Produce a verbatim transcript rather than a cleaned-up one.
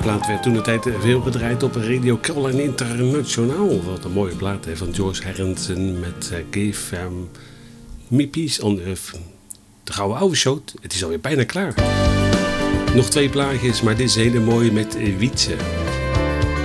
plaat werd toen de tijd veel gedraaid op Radio Caroline International. Wat een mooie plaat hè, van George Harrison met uh, Give um, Me Peace on Earth. De gouden oude show, het is alweer bijna klaar. Nog twee plaatjes, maar dit is hele mooie met Wietse.